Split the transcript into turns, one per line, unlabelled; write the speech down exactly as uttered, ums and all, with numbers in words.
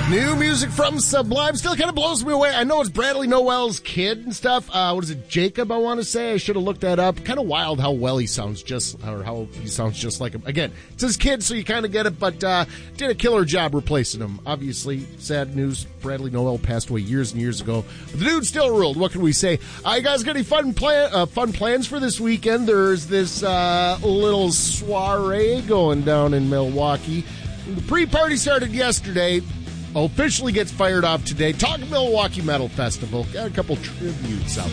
New music from Sublime still kind of blows me away. I know it's Bradley Noel's kid and stuff. Uh, what is it, Jacob, I want to say? I should have looked that up. Kind of wild how well he sounds just, or how he sounds just like him. Again, it's his kid, so you kind of get it, but uh, did a killer job replacing him. Obviously, sad news. Bradley Noel passed away years and years ago. But the dude still ruled. What can we say? Uh, you guys got any fun, plan, uh, fun plans for this weekend? There's this uh, little soiree going down in Milwaukee. The pre-party started yesterday. Officially gets fired off today. Talk Milwaukee Metal Festival. Got a couple tributes out